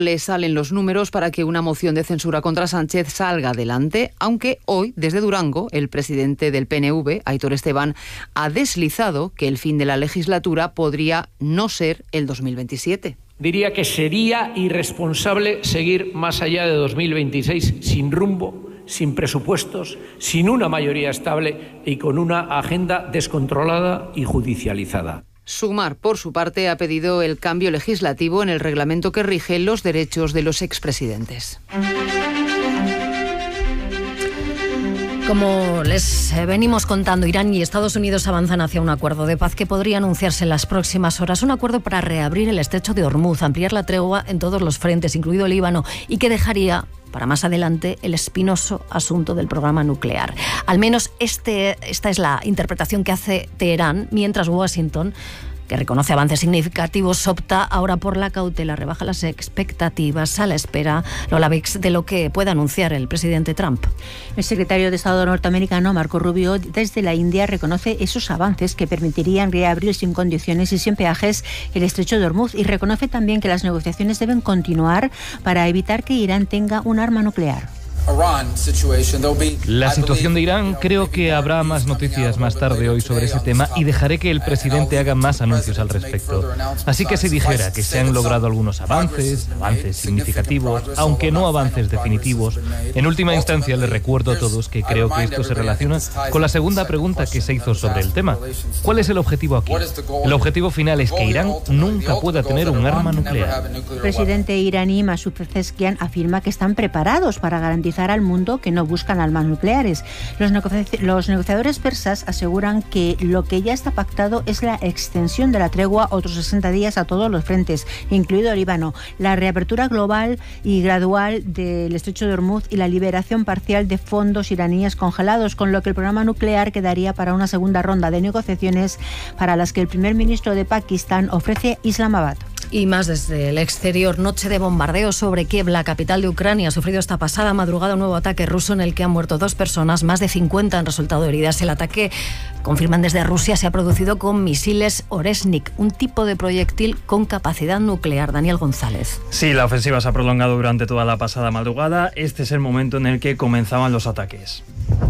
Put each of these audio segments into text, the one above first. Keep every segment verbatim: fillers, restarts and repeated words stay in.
Le salen los números para que una moción de censura contra Sánchez salga adelante, aunque hoy, desde Durango, el presidente del P N V, Aitor Esteban, ha deslizado que el fin de la legislatura podría no ser el dos mil veintisiete. Diría que sería irresponsable seguir más allá de dos mil veintiséis sin rumbo, sin presupuestos, sin una mayoría estable y con una agenda descontrolada y judicializada. Sumar, por su parte, ha pedido el cambio legislativo en el reglamento que rige los derechos de los expresidentes. Como les venimos contando, Irán y Estados Unidos avanzan hacia un acuerdo de paz que podría anunciarse en las próximas horas. Un acuerdo para reabrir el estrecho de Hormuz, ampliar la tregua en todos los frentes, incluido Líbano, y que dejaría para más adelante el espinoso asunto del programa nuclear. Al menos este, esta es la interpretación que hace Teherán, mientras Washington, que reconoce avances significativos, opta ahora por la cautela, rebaja las expectativas a la espera, Lola Vix, de lo que pueda anunciar el presidente Trump. El secretario de Estado norteamericano, Marco Rubio, desde la India reconoce esos avances que permitirían reabrir sin condiciones y sin peajes el estrecho de Hormuz, y reconoce también que las negociaciones deben continuar para evitar que Irán tenga un arma nuclear. La situación de Irán, creo que habrá más noticias más tarde hoy sobre ese tema y dejaré que el presidente haga más anuncios al respecto. Así que si dijera que se han logrado algunos avances, avances significativos, aunque no avances definitivos, en última instancia les recuerdo a todos que creo que esto se relaciona con la segunda pregunta que se hizo sobre el tema. ¿Cuál es el objetivo aquí? El objetivo final es que Irán nunca pueda tener un arma nuclear. El presidente iraní Masoud Pezeshkian afirma que están preparados para garantizar al mundo que no buscan armas nucleares. Los, negoci- los negociadores persas aseguran que lo que ya está pactado es la extensión de la tregua otros sesenta días a todos los frentes, incluido Líbano, la reapertura global y gradual del estrecho de Hormuz y la liberación parcial de fondos iraníes congelados, con lo que el programa nuclear quedaría para una segunda ronda de negociaciones para las que el primer ministro de Pakistán ofrece Islamabad. Y más desde el exterior, noche de bombardeo sobre Kiev, la capital de Ucrania. Ha sufrido esta pasada madrugada un nuevo ataque ruso en el que han muerto dos personas, más de cincuenta han resultado heridas. El ataque, confirman desde Rusia, se ha producido con misiles Oresnik, un tipo de proyectil con capacidad nuclear. Daniel González. Sí, la ofensiva se ha prolongado durante toda la pasada madrugada. Este es el momento en el que comenzaban los ataques.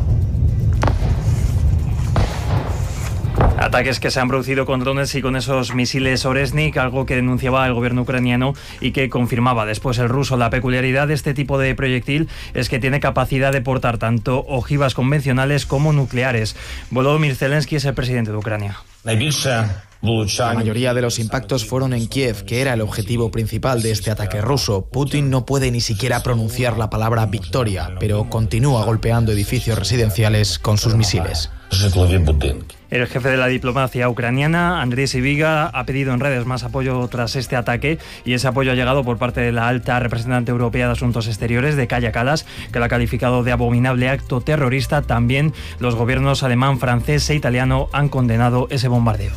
Ataques que se han producido con drones y con esos misiles Oresnik, algo que denunciaba el gobierno ucraniano y que confirmaba después el ruso. La peculiaridad de este tipo de proyectil es que tiene capacidad de portar tanto ojivas convencionales como nucleares. Volodymyr Zelensky es el presidente de Ucrania. La mayoría de los impactos fueron en Kiev, que era el objetivo principal de este ataque ruso. Putin no puede ni siquiera pronunciar la palabra victoria, pero continúa golpeando edificios residenciales con sus misiles. El jefe de la diplomacia ucraniana, Andriy Sybiga, ha pedido en redes más apoyo tras este ataque, y ese apoyo ha llegado por parte de la alta representante europea de Asuntos Exteriores, de Kaja Kallas, que lo ha calificado de abominable acto terrorista. También los gobiernos alemán, francés e italiano han condenado ese bombardeo.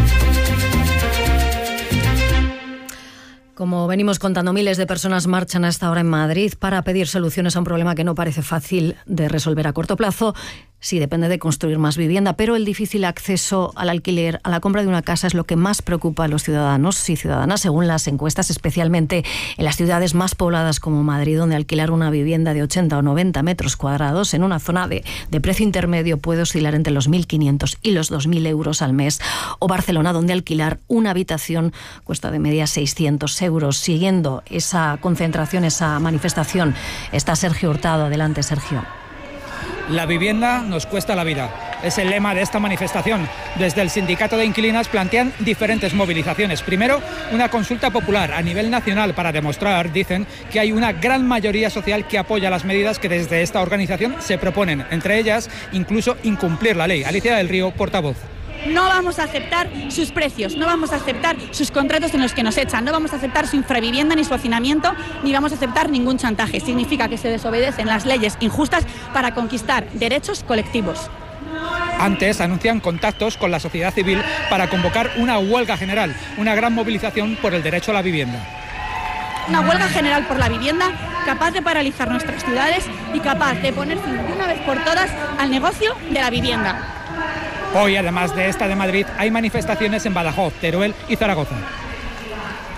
Como venimos contando, miles de personas marchan a esta hora en Madrid para pedir soluciones a un problema que no parece fácil de resolver a corto plazo. Sí, depende de construir más vivienda, pero el difícil acceso al alquiler, a la compra de una casa, es lo que más preocupa a los ciudadanos y ciudadanas, según las encuestas, especialmente en las ciudades más pobladas como Madrid, donde alquilar una vivienda de ochenta o noventa metros cuadrados en una zona de, de precio intermedio puede oscilar entre los mil quinientos y los dos mil euros al mes, o Barcelona, donde alquilar una habitación cuesta de media seiscientos euros. Siguiendo esa concentración, esa manifestación, está Sergio Hurtado. Adelante, Sergio. La vivienda nos cuesta la vida. Es el lema de esta manifestación. Desde el sindicato de inquilinas plantean diferentes movilizaciones. Primero, una consulta popular a nivel nacional para demostrar, dicen, que hay una gran mayoría social que apoya las medidas que desde esta organización se proponen. Entre ellas, incluso incumplir la ley. Alicia del Río, portavoz. No vamos a aceptar sus precios, no vamos a aceptar sus contratos en los que nos echan, no vamos a aceptar su infravivienda ni su hacinamiento, ni vamos a aceptar ningún chantaje. Significa que se desobedecen las leyes injustas para conquistar derechos colectivos. Antes anuncian contactos con la sociedad civil para convocar una huelga general, una gran movilización por el derecho a la vivienda. Una huelga general por la vivienda capaz de paralizar nuestras ciudades y capaz de poner fin de una vez por todas al negocio de la vivienda. Hoy, además de esta de Madrid, hay manifestaciones en Badajoz, Teruel y Zaragoza.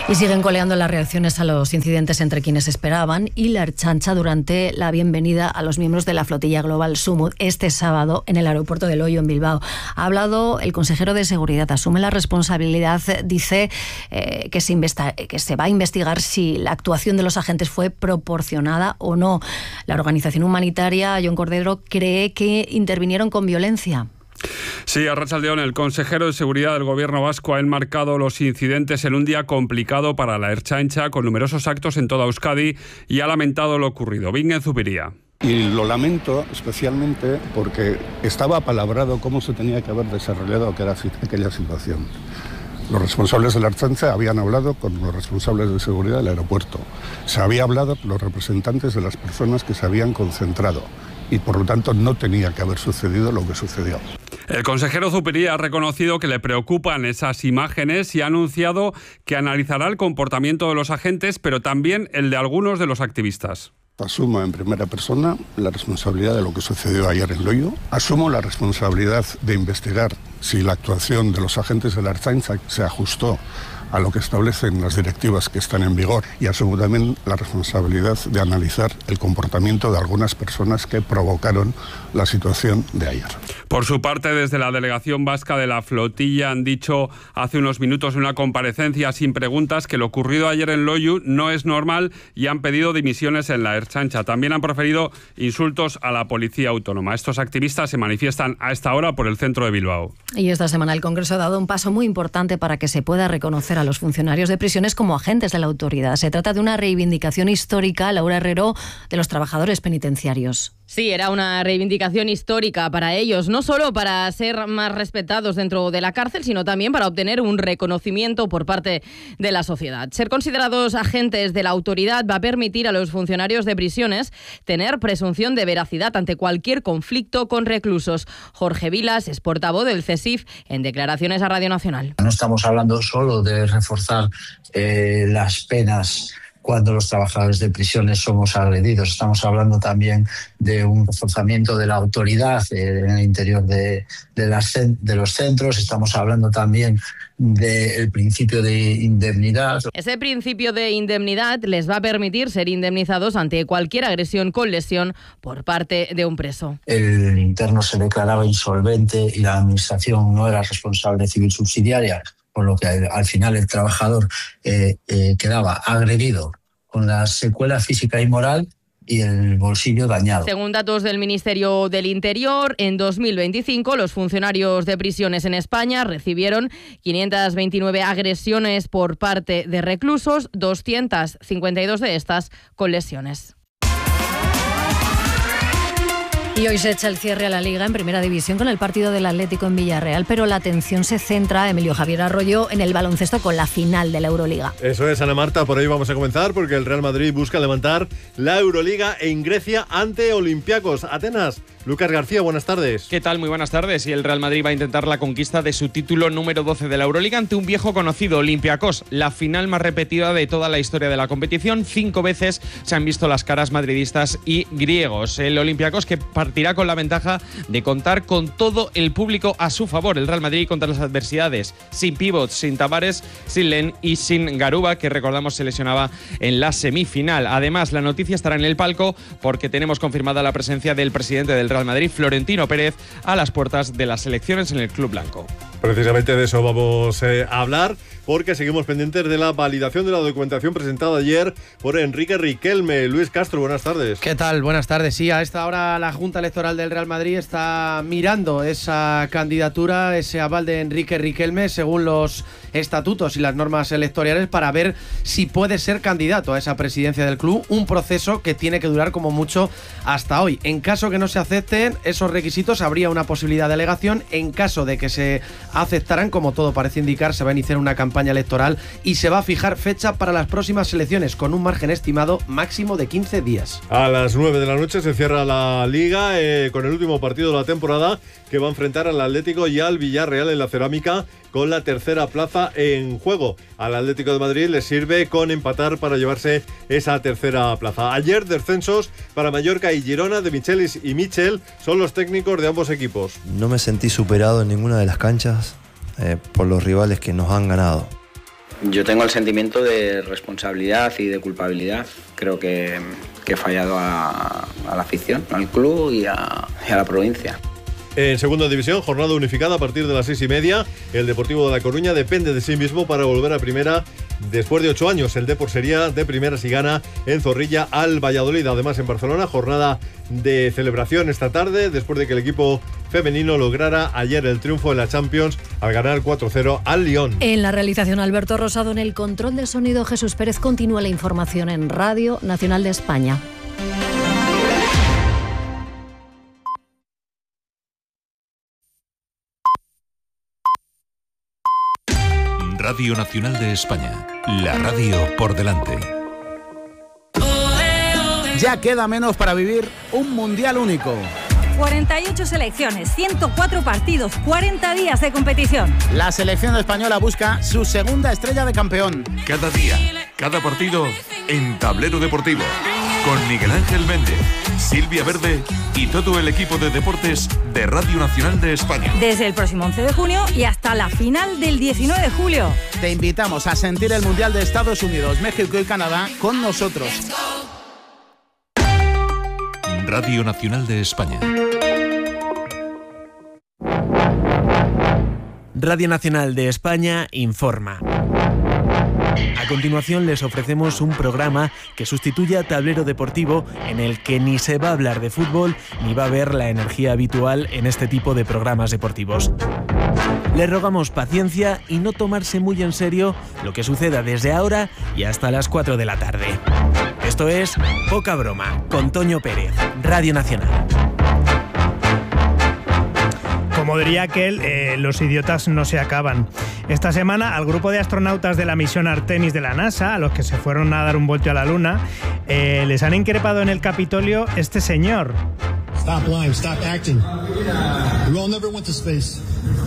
Y siguen coleando las reacciones a los incidentes entre quienes esperaban y la Ertzaintza durante la bienvenida a los miembros de la flotilla Global Sumut este sábado en el aeropuerto de Loio, en Bilbao. Ha hablado el consejero de Seguridad, asume la responsabilidad, dice eh, que, se investa- que se va a investigar si la actuación de los agentes fue proporcionada o no. La organización humanitaria, Jon Cordero, cree que intervinieron con violencia. Sí, arratsaldeon, el consejero de Seguridad del Gobierno vasco ha enmarcado los incidentes en un día complicado para la Ertzaintza, con numerosos actos en toda Euskadi, y ha lamentado lo ocurrido. Bingen Zubiría. Y lo lamento especialmente porque estaba apalabrado cómo se tenía que haber desarrollado aquella situación. Los responsables de la Ertzaintza habían hablado con los responsables de seguridad del aeropuerto. Se había hablado con los representantes de las personas que se habían concentrado. Y por lo tanto no tenía que haber sucedido lo que sucedió. El consejero Zupiría ha reconocido que le preocupan esas imágenes y ha anunciado que analizará el comportamiento de los agentes, pero también el de algunos de los activistas. Asumo en primera persona la responsabilidad de lo que sucedió ayer en Loio. Asumo la responsabilidad de investigar si la actuación de los agentes de la Ertzaintza se ajustó a lo que establecen las directivas que están en vigor, y asumo también la responsabilidad de analizar el comportamiento de algunas personas que provocaron la situación de ayer. Por su parte, desde la delegación vasca de la flotilla han dicho hace unos minutos en una comparecencia sin preguntas que lo ocurrido ayer en Loiu no es normal y han pedido dimisiones en la Ertzaintza. También han proferido insultos a la policía autónoma. Estos activistas se manifiestan a esta hora por el centro de Bilbao. Y esta semana el Congreso ha dado un paso muy importante para que se pueda reconocer a los funcionarios de prisiones como agentes de la autoridad. Se trata de una reivindicación histórica, Laura Herrero, de los trabajadores penitenciarios. Sí, era una reivindicación histórica para ellos, no solo para ser más respetados dentro de la cárcel, sino también para obtener un reconocimiento por parte de la sociedad. Ser considerados agentes de la autoridad va a permitir a los funcionarios de prisiones tener presunción de veracidad ante cualquier conflicto con reclusos. Jorge Vilas es portavoz del CESIF en declaraciones a Radio Nacional. No estamos hablando solo de reforzar eh, las penas cuando los trabajadores de prisiones somos agredidos. Estamos hablando también de un reforzamiento de la autoridad eh, en el interior de, de, las, de los centros. Estamos hablando también del principio de indemnidad. Ese principio de indemnidad les va a permitir ser indemnizados ante cualquier agresión con lesión por parte de un preso. El interno se declaraba insolvente y la administración no era responsable civil subsidiaria, por lo que al final el trabajador eh, eh, quedaba agredido con la secuela física y moral y el bolsillo dañado. Según datos del Ministerio del Interior, en dos mil veinticinco los funcionarios de prisiones en España recibieron quinientas veintinueve agresiones por parte de reclusos, doscientas cincuenta y dos de estas con lesiones. Y hoy se echa el cierre a la Liga en Primera División con el partido del Atlético en Villarreal, pero la atención se centra, Emilio Javier Arroyo, en el baloncesto con la final de la Euroliga. Eso es, Ana Marta, por ahí vamos a comenzar porque el Real Madrid busca levantar la Euroliga en Grecia ante Olympiacos. Atenas, Lucas García, buenas tardes. ¿Qué tal? Muy buenas tardes. Y el Real Madrid va a intentar la conquista de su título número doce de la Euroliga ante un viejo conocido, Olympiacos, la final más repetida de toda la historia de la competición. Cinco veces se han visto las caras madridistas y griegos. El Olympiacos que partirá con la ventaja de contar con todo el público a su favor. El Real Madrid contra las adversidades, sin pivots, sin Tavares, sin Len y sin Garuba, que recordamos se lesionaba en la semifinal. Además, la noticia estará en el palco porque tenemos confirmada la presencia del presidente del Real Madrid, Florentino Pérez, a las puertas de las elecciones en el Club Blanco. Precisamente de eso vamos eh, a hablar, porque seguimos pendientes de la validación de la documentación presentada ayer por Enrique Riquelme. Luis Castro, buenas tardes. ¿Qué tal? Buenas tardes. Sí, a esta hora la Junta Electoral del Real Madrid está mirando esa candidatura, ese aval de Enrique Riquelme, según los estatutos y las normas electorales, para ver si puede ser candidato a esa presidencia del club, un proceso que tiene que durar como mucho hasta hoy. En caso que no se acepten esos requisitos, habría una posibilidad de alegación. En caso de que se aceptaran, como todo parece indicar, se va a iniciar una campaña electoral y se va a fijar fecha para las próximas elecciones con un margen estimado máximo de quince días. A las nueve de la noche se cierra la Liga eh, con el último partido de la temporada, que va a enfrentar al Atlético y al Villarreal en la Cerámica, con la tercera plaza en juego. Al Atlético de Madrid le sirve con empatar para llevarse esa tercera plaza. Ayer descensos para Mallorca y Girona. De Michelis y Michel son los técnicos de ambos equipos. No me sentí superado en ninguna de las canchas eh, por los rivales que nos han ganado. Yo tengo el sentimiento de responsabilidad y de culpabilidad. Creo que, que he fallado a, a la afición, al club y a, y a la provincia. En segunda división, jornada unificada a partir de las seis y media. El Deportivo de La Coruña depende de sí mismo para volver a primera después de ocho años. El Depor sería de primera si gana en Zorrilla al Valladolid. Además, en Barcelona, jornada de celebración esta tarde después de que el equipo femenino lograra ayer el triunfo en la Champions al ganar cuatro cero al Lyon. En la realización, Alberto Rosado. En el control de sonido, Jesús Pérez. Continúa la información en Radio Nacional de España. Radio Nacional de España, la radio por delante. Ya queda menos para vivir un mundial único. cuarenta y ocho selecciones, ciento cuatro partidos, cuarenta días de competición. La selección española busca su segunda estrella de campeón. Cada día, cada partido en Tablero Deportivo. Con Miguel Ángel Méndez, Silvia Verde y todo el equipo de deportes de Radio Nacional de España. Desde el próximo once de junio y hasta la final del diecinueve de julio. Te invitamos a sentir el Mundial de Estados Unidos, México y Canadá con nosotros. Radio Nacional de España. Radio Nacional de España informa. A continuación les ofrecemos un programa que sustituye a Tablero Deportivo, en el que ni se va a hablar de fútbol ni va a haber la energía habitual en este tipo de programas deportivos. Les rogamos paciencia y no tomarse muy en serio lo que suceda desde ahora y hasta las cuatro de la tarde. Esto es Poca Broma, con Toño Pérez, Radio Nacional. Como diría aquel, eh, los idiotas no se acaban. Esta semana, al grupo de astronautas de la misión Artemis de la NASA, a los que se fueron a dar un voltio a la Luna, eh, les han increpado en el Capitolio este señor. Stop lying, stop acting. You all never went to space.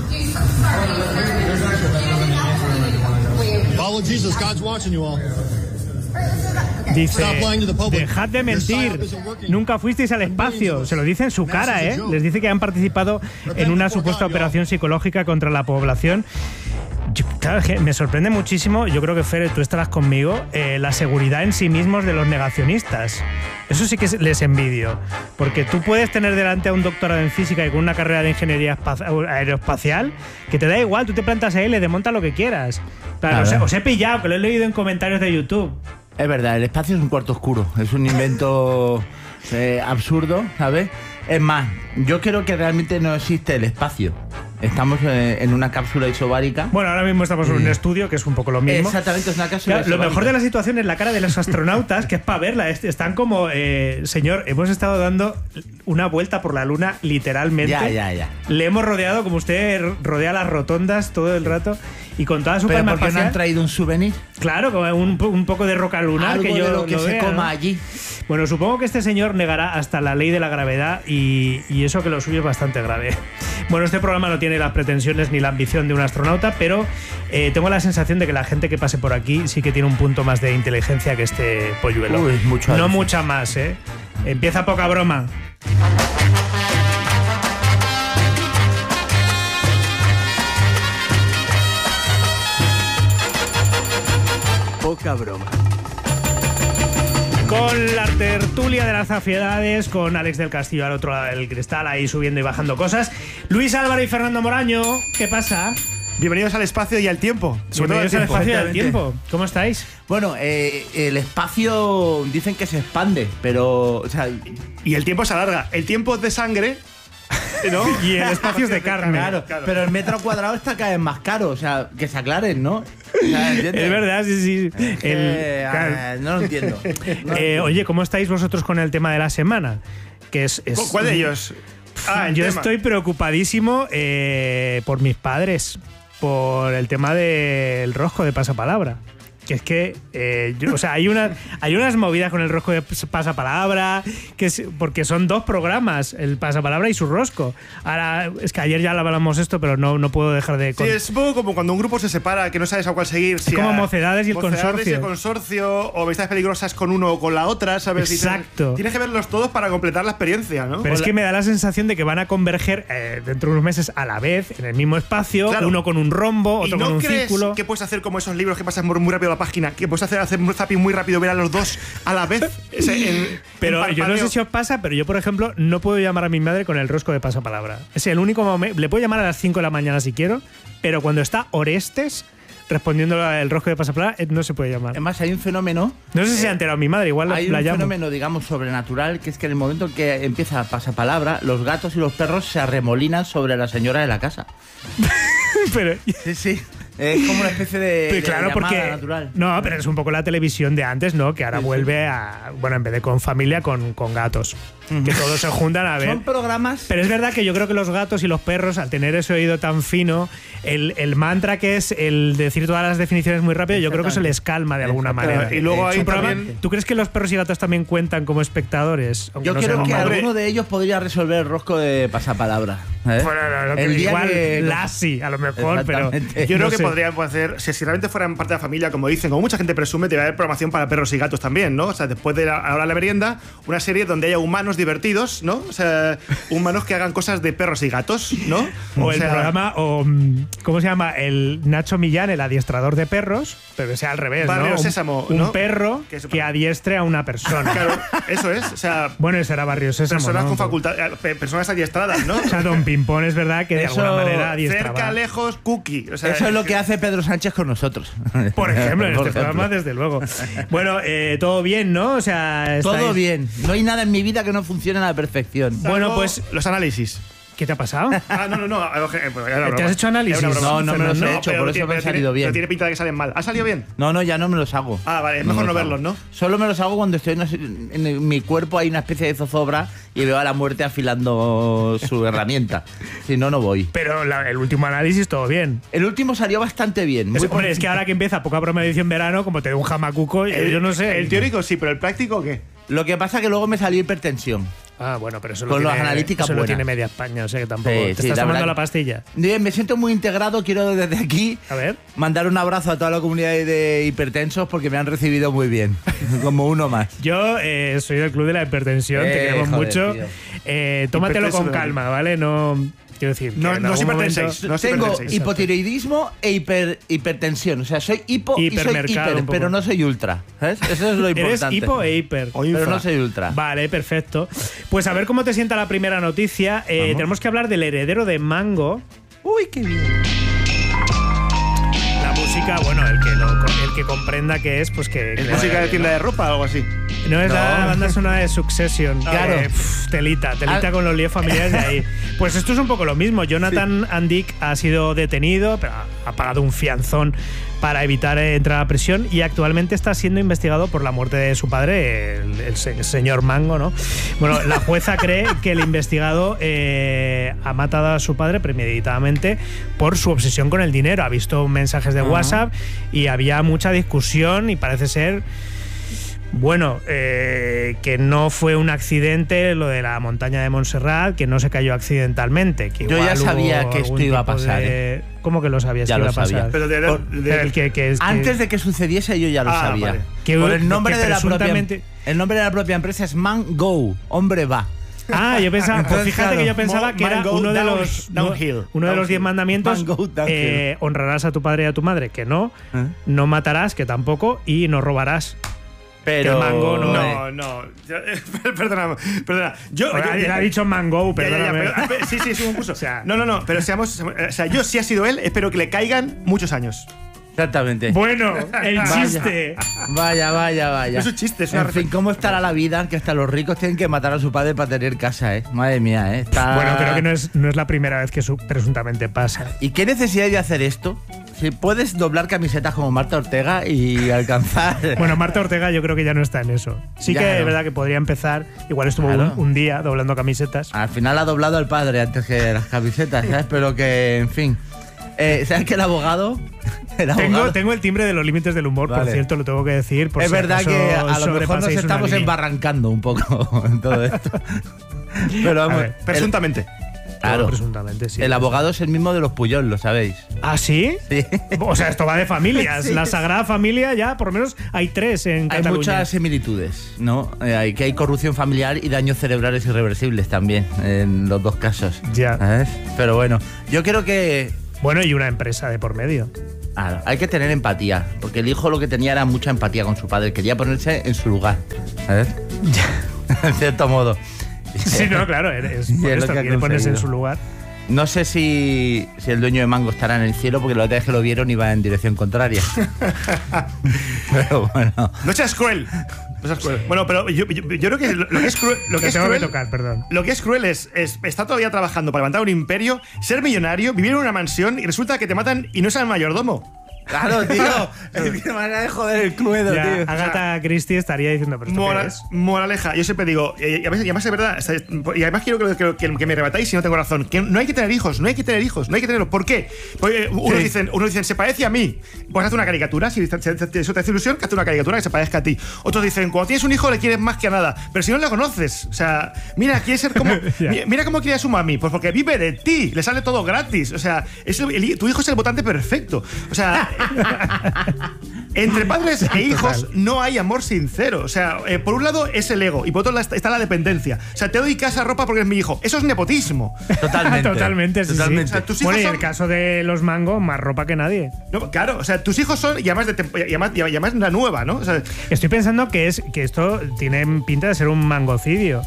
Follow Jesus, God's watching you all. Dice, dejad de mentir, nunca fuisteis al espacio. Se lo dice en su cara, ¿eh? Les dice que han participado en una supuesta operación psicológica contra la población. Yo, claro, me sorprende muchísimo, yo creo que Fer, tú estarás conmigo, eh, la seguridad en sí mismos de los negacionistas. Eso sí que les envidio, porque tú puedes tener delante a un doctorado en física y con una carrera de ingeniería aeroespacial, que te da igual, tú te plantas ahí y le desmontas lo que quieras. Claro, os, os he pillado, que lo he leído en comentarios de YouTube. Es verdad, el espacio es un cuarto oscuro, es un invento eh, absurdo, ¿sabes? Es más, yo creo que realmente no existe el espacio. Estamos eh, en una cápsula isobárica. Bueno, ahora mismo estamos en un estudio, que es un poco lo mismo. Exactamente, es una cápsula claro, isobárica. Lo mejor de la situación es la cara de los astronautas, que es para verla. Están como, eh, señor, hemos estado dando una vuelta por la Luna, literalmente. Ya, ya, ya. Le hemos rodeado, como usted rodea las rotondas todo el rato, y con toda su ¿Pero calma por qué espacial. no han traído un souvenir? Claro, como un, un poco de roca lunar. Algo que yo de lo que lo se vea, coma ¿no? allí. Bueno, supongo que este señor negará hasta la ley de la gravedad y, y eso que lo suyo es bastante grave. Bueno, este programa no tiene las pretensiones ni la ambición de un astronauta, pero eh, tengo la sensación de que la gente que pase por aquí sí que tiene un punto más de inteligencia que este polluelo. Uy, mucho no alto. mucha más, ¿eh? Empieza Poca Broma. Poca Broma. Con la tertulia de las zafiedades, con Alex del Castillo al otro lado del cristal, ahí subiendo y bajando cosas. Luis Álvaro y Fernando Moraño, ¿qué pasa? Bienvenidos al espacio y al tiempo. Bienvenidos al espacio y al tiempo. ¿Cómo estáis? Bueno, eh, el espacio dicen que se expande, pero... O sea, y el tiempo se alarga. El tiempo es de sangre, ¿no? Y el espacio es de carne. Claro, claro, pero el metro cuadrado está cada vez más caro. O sea, que se aclaren, ¿no? O sea, es verdad, sí, sí. Es que, el, ah, no lo entiendo. No lo eh, entiendo. Oye, ¿cómo estáis vosotros con el tema de la semana? Que es, es ¿Cuál de ellos? Ah, el Yo tema. estoy preocupadísimo eh, por mis padres, por el tema del rosco de pasapalabra. que es que, eh, yo, o sea, hay, una, hay unas movidas con el rosco de pasapalabra, que es, porque son dos programas, el pasapalabra y su rosco. Ahora, es que ayer ya lo hablamos esto, pero no, no puedo dejar de... Sí, es un poco como cuando un grupo se separa, que no sabes a cuál seguir. Es si como a, Mocedades y el Mocedades Consorcio. Y el Consorcio, o Amistades Peligrosas con uno o con la otra, ¿sabes? Exacto. Tienes, tienes que verlos todos para completar la experiencia, ¿no? Pero o es la... que me da la sensación de que van a converger eh, dentro de unos meses a la vez, en el mismo espacio, claro. Uno con un rombo, otro ¿Y no con un crees círculo. que puedes hacer como esos libros que pasas muy, muy rápido la página, que puedes hacer, hacer un zapping muy rápido, ver a los dos a la vez? Ese, en, pero en yo no sé si os pasa, pero yo, por ejemplo, no puedo llamar a mi madre con el rosco de pasapalabra. Es el único momento. Le puedo llamar a las cinco de la mañana si quiero, pero cuando está Orestes respondiendo el rosco de pasapalabra, no se puede llamar. Además, hay un fenómeno. No sé si se ha enterado mi madre, igual hay la, la llamo. Hay un fenómeno, digamos, sobrenatural, que es que en el momento en que empieza pasapalabra, los gatos y los perros se arremolinan sobre la señora de la casa. Pero, sí, sí. Es como una especie de, pero claro, de porque, natural. No, pero es un poco la televisión de antes, ¿no? Que ahora sí, vuelve sí. a... Bueno, en vez de con familia, con, con gatos. Uh-huh. Que todos se juntan a ver. Son programas... Pero es verdad que yo creo que los gatos y los perros, al tener ese oído tan fino, el, el mantra que es el decir todas las definiciones muy rápido, yo creo que se les calma de alguna manera. Y luego hay programa, también... ¿Tú crees que los perros y gatos también cuentan como espectadores? Yo no creo que madre. alguno de ellos podría resolver el rosco de pasapalabra. ¿eh? Bueno, no, no, el igual que... Lassie, a lo mejor, pero... Yo creo no que sé. podrían hacer... Si realmente fueran parte de la familia, como dicen, como mucha gente presume, debe haber programación para perros y gatos también, ¿no? O sea, después de la, ahora la merienda, una serie donde haya humanos divertidos, ¿no? O sea, humanos que hagan cosas de perros y gatos, ¿no? O, o el sea, programa, o ¿cómo se llama? El Nacho Millán, el adiestrador de perros, pero que sea al revés, Barrio ¿no? Sésamo, un, ¿no? un perro que, que adiestre a una persona. Claro, eso es. O sea, bueno, ese era Barrio Sésamo, personas ¿no? con facultad, personas adiestradas, ¿no? O sea, Don Pimpón es verdad que de eso, alguna manera adiestraba. Cerca, lejos, cookie. O sea, eso es lo que hace Pedro Sánchez con nosotros. Por ejemplo, en Por este ejemplo. programa, desde luego. Bueno, eh, todo bien, ¿no? O sea, estáis... todo bien. No hay nada en mi vida que no funcione a la perfección. Bueno, pues los análisis. ¿Qué te ha pasado? Ah, no, no, no. ¿Te has hecho análisis? No, no me los he no, hecho, por eso me han salido bien. Pero tiene pinta de que salen mal. ¿Ha salido bien? No, no, ya no me los hago. Ah, vale, es mejor no, no verlos, ¿no? Solo me los hago cuando estoy en, en mi cuerpo, hay una especie de zozobra y veo a la muerte afilando su herramienta. Si no, no voy. Pero la, el último análisis, todo bien. El último salió bastante bien. Es, hombre, es que ahora que empieza poca broma de edición verano, como te dé un jamacuco, el, yo no sé. El teórico sí, pero el práctico, ¿qué? Lo que pasa es que luego me salió hipertensión. Ah, bueno, pero eso con lo las tiene, analíticas eso lo buenas. tiene media España, o sea que tampoco. Sí, ¿Te sí, estás la tomando verdad, la pastilla? Bien, me siento muy integrado. Quiero desde aquí a ver. mandar un abrazo a toda la comunidad de hipertensos porque me han recibido muy bien, como uno más. Yo eh, soy del club de la hipertensión, eh, te queremos joder, mucho. Eh, tómatelo con calma, ¿vale? No. Quiero decir, no, no os hipertenséis. No tengo hipotiroidismo e hiper, hipertensión. O sea, soy hipo y soy hiper, pero no soy ultra. ¿Sabes? Eso es lo importante. Eres hipo e hiper. Pero no soy ultra. Vale, perfecto. Pues a ver cómo te sienta la primera noticia. Eh, tenemos que hablar del heredero de Mango. Uy, qué bien. La música, bueno, el que, lo, el que comprenda qué es, pues que... ¿Es que música de tienda ¿no? de ropa o algo así? No, es no. la banda sonora de Succession. Claro. Eh, pff, telita, telita ah. con los líos familiares de ahí. Pues esto es un poco lo mismo. Jonathan sí. Andick ha sido detenido, pero ha pagado un fianzón para evitar entrar a prisión y actualmente está siendo investigado por la muerte de su padre, el, el, el señor Mango, ¿no? Bueno, la jueza cree que el investigado eh, ha matado a su padre premeditadamente por su obsesión con el dinero. Ha visto mensajes de uh-huh. WhatsApp y había mucha discusión y parece ser... Bueno, eh, que no fue un accidente lo de la montaña de Montserrat, que no se cayó accidentalmente. Que Yo ya sabía que esto iba a pasar. De... ¿eh? ¿Cómo que lo sabías ya que lo iba a pasar? Sabía. Pero de, Por, de, de, el que, que es, antes que... de que sucediese yo ya lo ah, sabía. Vale. Que, Por el nombre que de la presuntamente... propia, el nombre de la propia empresa es Man Go, hombre va. Ah, yo pensaba, pues fíjate que yo pensaba que era uno de los downhill, uno de los diez mandamientos. Eh, honrarás a tu padre y a tu madre, que no, ¿eh? No matarás, que tampoco, y no robarás. Pero Mango no, no, no. Perdona, perdona. Yo, yo, yo, ha dicho Mango, perdóname. Ya, ya, pero, sí, sí, es un concurso. O sea, no, no, no. Pero seamos, o sea, yo si ha sido él, espero que le caigan muchos años. Exactamente. Bueno, el chiste. Vaya, vaya, vaya. Es un chiste, es una En fin, ¿cómo estará la vida? Que hasta los ricos tienen que matar a su padre para tener casa, ¿eh? Madre mía, ¿eh? Está... Bueno, creo que no es, no es la primera vez que su, presuntamente pasa. ¿Y qué necesidad hay de hacer esto? Si puedes doblar camisetas como Marta Ortega y alcanzar... Bueno, Marta Ortega yo creo que ya no está en eso. Sí ya que es no. verdad que podría empezar. Igual estuvo claro. un, un día doblando camisetas. Al final ha doblado al padre antes que las camisetas, ¿sabes? Pero que, en fin... Eh, ¿Sabes que el abogado? El abogado tengo, tengo el timbre de los límites del humor, vale. Por cierto, lo tengo que decir. Por es si verdad que a lo mejor nos estamos línea. embarrancando un poco en todo esto. Pero vamos, ver, presuntamente. Claro, presuntamente, sí. El abogado es el mismo de los Puyol, ¿lo sabéis? ¿Ah, sí? Sí. O sea, esto va de familias. Sí. La Sagrada Familia ya, por lo menos, hay tres en hay Cataluña. Hay muchas similitudes, ¿no? Eh, hay que hay corrupción familiar y daños cerebrales irreversibles también, en los dos casos. Ya. ¿Sabes? Pero bueno, yo creo que... Bueno, y una empresa de por medio. Claro, hay que tener empatía, porque el hijo lo que tenía era mucha empatía con su padre, quería ponerse en su lugar, ¿sabes? En cierto modo. Sí, no, claro, es por es esto, que quiere ponerse en su lugar. No sé si, si el dueño de Mango estará en el cielo, porque la otra vez que lo vieron iba en dirección contraria. Pero bueno. No seas cruel. No seas cruel. Bueno, pero yo, yo, yo creo que lo, lo que es cruel, lo que Te es tengo cruel, que tocar, perdón. Lo que es cruel es, es estar todavía trabajando para levantar un imperio, ser millonario, vivir en una mansión y resulta que te matan y no es el mayordomo. Claro, tío. Es que manera de joder el cluedo, ya, tío. Agatha Christie estaría diciendo, pero ¿esto Moral, qué es? Moraleja, yo siempre digo, y además, y además es verdad, y además quiero que, que, que, que me rebatáis si no tengo razón, que no hay que tener hijos, no hay que tener hijos, no hay que tenerlos. ¿Por qué? Porque unos, sí. dicen, unos dicen, se parece a mí, pues haz una caricatura, si eso te hace ilusión, que hace una caricatura que se parezca a ti. Otros dicen, cuando tienes un hijo le quieres más que a nada, pero si no le conoces, o sea, mira, quiere ser como, mira, mira cómo quiere a su mami, pues porque vive de ti, le sale todo gratis, o sea, es el, el, tu hijo es el votante perfecto, o sea... Entre padres e hijos Total. no hay amor sincero. O sea, eh, por un lado es el ego y por otro lado está la dependencia. O sea, te doy casa, ropa porque eres mi hijo. Eso es nepotismo. Totalmente. Totalmente, sí, Totalmente. sí. O sea, tus hijos bueno, y son... el caso de los Mango, más ropa que nadie. No, claro, o sea, tus hijos son, y además, de temp- y además, y además una nueva, ¿no? O sea, Estoy pensando que, es, que esto tiene pinta de ser un mangocidio.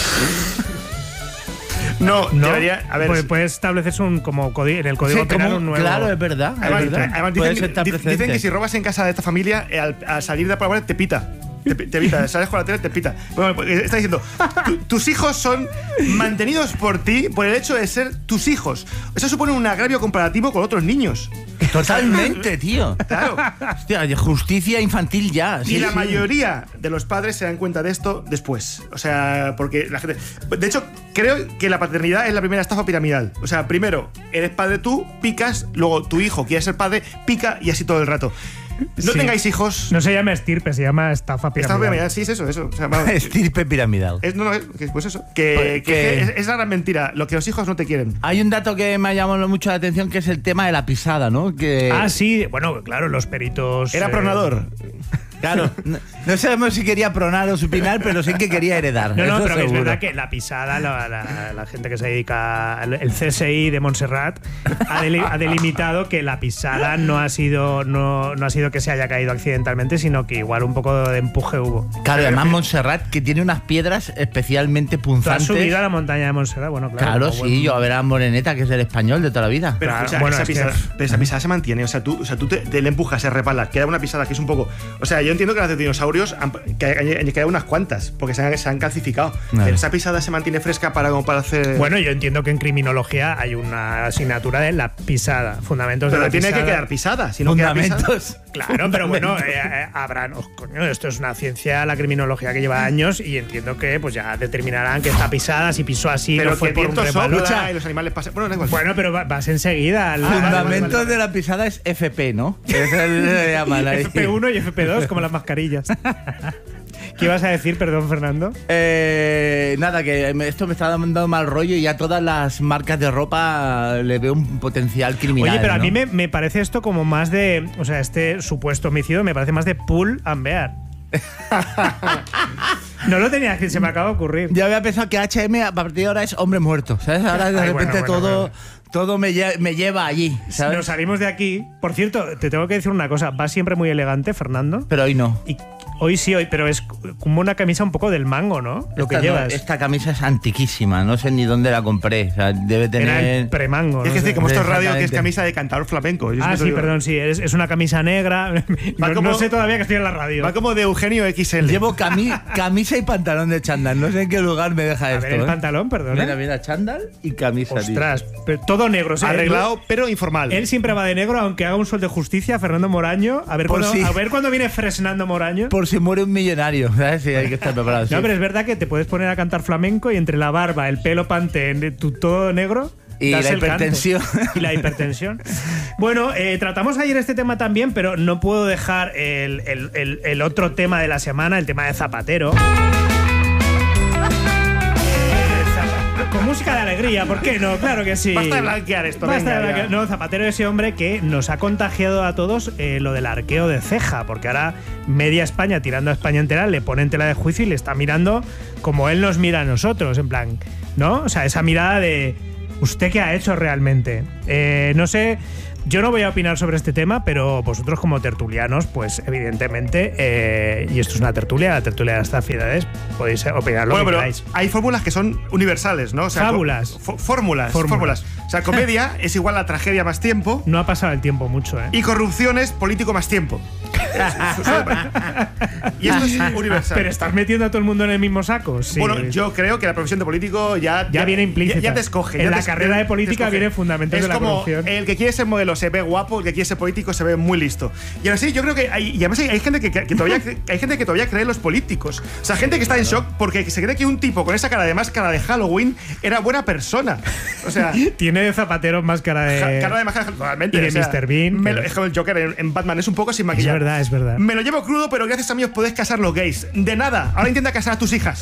No, no, debería. A ver, pues puede establecerse un como código, en el código sí, penal como, un nuevo. Claro, es verdad. Además, es verdad. además dicen, dicen, dicen que si robas en casa de esta familia, eh, al, al salir de la palabra te pita. Te, te pita, sales con la tele, te pita. Bueno, está diciendo, tu, tus hijos son mantenidos por ti por el hecho de ser tus hijos. Eso supone un agravio comparativo con otros niños. Totalmente, tío. Claro. Hostia, justicia infantil ya. Y Sí, la sí. mayoría de los padres se dan cuenta de esto después. O sea, porque la gente... De hecho, creo que la paternidad es la primera estafa piramidal. O sea, primero eres padre tú, picas, luego tu hijo quiere ser padre, pica y así todo el rato. No Sí. tengáis hijos. No se llama estirpe, se llama estafa piramidal. Estafa piramidal, sí, es eso, eso. O sea, vamos, Estirpe piramidal. es, no, no, es, que- pues eso. Que, Pues que que- es, es la gran mentira. Lo que los hijos no te quieren. Hay un dato que me ha llamado mucho la atención, que es el tema de la pisada, ¿no? Que, Ah, sí, bueno, claro, los peritos. Era eh, pronador. Claro, no, no sabemos si quería pronar o supinar, pero sí que quería heredar. No, no, eso pero que es seguro. verdad que la pisada, la, la- la gente que se dedica, al- el C S I de Montserrat, ha, deli- ha delimitado que la pisada no ha sido no, no ha sido que se haya caído accidentalmente, sino que igual un poco de empuje hubo. Claro, además Montserrat, que tiene unas piedras especialmente ¿Tú has punzantes. subido a la montaña de Montserrat? Bueno, claro. Claro, como sí, buen- yo a ver a Moreneta, que es el español de toda la vida. Pero Claro, escucha, bueno, esa, es que- pisada, pero esa pisada se mantiene. O sea, tú, o sea, tú te, te le empujas, se resbala, queda una pisada que es un poco. O sea, yo entiendo que las de dinosaurios han, que hay, que hay unas cuantas, porque se han, se han calcificado. Claro. Pero esa pisada se mantiene fresca para, como para hacer. Bueno, yo entiendo que en criminología hay una asignatura de la pisada, fundamentos pero de la tiene pisada. que quedar pisada. Si no queda pisada. Fundamentos. Claro, pero bueno, eh, eh, habrán. Oh, coño, esto es una ciencia, la criminología, que lleva años y entiendo que pues ya determinarán que está pisada, si pisó así, Pero no fue que por un viento resbalón. sopla y los animales pasan. Bueno, da igual. Bueno, pero va- vas enseguida al. Fundamentos de la pisada es F P, ¿no? Es el le llaman ahí. F P uno y F P dos, como las mascarillas. ¿Qué ibas a decir, perdón, Fernando? Eh, nada, que me- esto me está dando mal rollo y a todas las marcas de ropa le veo un potencial criminal. Oye, pero a ¿no? mí me, me parece esto como más de. O sea, este supuesto homicidio me parece más de pull and bear. No lo tenía que se me acaba de ocurrir. Yo había pensado que H M a partir de ahora es hombre muerto, ¿sabes? Ahora de Ay, repente bueno, bueno, todo, bueno. todo me, lle- me lleva allí, ¿sabes? Nos salimos de aquí. Por cierto, te tengo que decir una cosa. Vas siempre muy elegante, Fernando. Pero hoy no. Y hoy sí, hoy, pero es como una camisa un poco del mango, ¿no? Lo esta, que no, llevas. esta camisa es antiquísima, no sé ni dónde la compré. O sea, debe tener. Era el premango. Es no que sé. decir, como esto es radio, que es Exactamente. camisa de cantador flamenco. Yo Ah, siempre sí, digo- perdón, sí. Es, es una camisa negra. No, como- no sé todavía que estoy en la radio. Va como de Eugenio X L. Llevo cami- camisa y pantalón de chándal. No sé en qué lugar me deja A esto. ver el ¿eh? pantalón, perdón. Mira, mira, chándal y camisa. tío. Ostras, pero todo negro. o sea, Arreglado, pero informal. Él siempre va de negro, aunque haga un sol de justicia, Fernando Moraño. A ver, Por cuándo, si- a ver cuándo viene Fresnando Moraño. Por si muere un millonario, ¿sabes? Sí, hay que estar preparado. sí. No, pero es verdad que te puedes poner a cantar flamenco y entre la barba, el pelo pantén, tu- todo negro. Y Das la el canto. hipertensión. Y la hipertensión. Bueno, eh, tratamos ayer este tema también, pero no puedo dejar el, el- el- el otro tema de la semana, el tema de Zapatero. Con música de alegría, ¿por qué no? Claro que sí. Basta de blanquear esto, Basta venga, de blanquear. ya. No, Zapatero es ese hombre que nos ha contagiado a todos eh, lo del arqueo de ceja, porque ahora media España, tirando a España entera, le pone en tela de juicio y le está mirando como él nos mira a nosotros, en plan, ¿no? O sea, esa mirada de ¿usted qué ha hecho realmente? Eh, no sé. Yo no voy a opinar sobre este tema, pero vosotros como tertulianos, pues evidentemente, eh, y esto es una tertulia, la tertulia de las Zafiedades, podéis opinar lo Bueno, que pero queráis. hay fórmulas que son universales, ¿no? O sea, Fábulas. co- fó- fórmulas, Fórmulas. fórmulas. O sea, comedia es igual a tragedia más tiempo. No ha pasado el tiempo mucho, ¿eh? Y corrupción es político más tiempo. Y esto es universal. Pero estás metiendo a todo el mundo en el mismo saco. Sí. Bueno, yo creo que la profesión de político ya, Ya viene implícita. Ya, ya te escoge. En ya la te- carrera de te política escoge. vienen fundamentos es de la como corrupción. el que quiere ser modelo se ve guapo, el que quiere ser político se ve muy listo. Y ahora sí, yo creo que hay, y además hay, hay gente que, que todavía cre- hay gente que todavía cree en los políticos. O sea, gente que está en shock porque se cree que un tipo con esa cara de máscara de Halloween era buena persona. O sea, tiene Zapatero máscara de. Ja- cara de máscara, totalmente. Y de o sea, mister Bean. me lo- pero- es como el Joker en, en Batman, es un poco sin maquillar. Es verdad, es verdad. Me lo llevo crudo, pero gracias a mí os podéis casar los gays. De nada, ahora intenta casar a tus hijas.